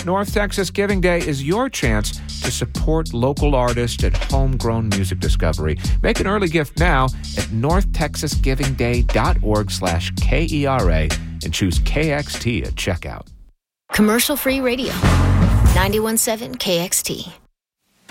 North Texas Giving Day is your chance to support local artists and homegrown music discovery. Make an early gift now at northtexasgivingday.org/KERA and choose KXT at checkout. Commercial-free radio. 91.7 KXT.